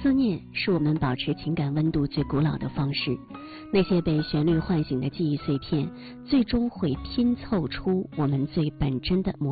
思念是我们保持情感温度最古老的方式。那些被旋律唤醒的记忆碎片，最终会拼凑出我们最本真的模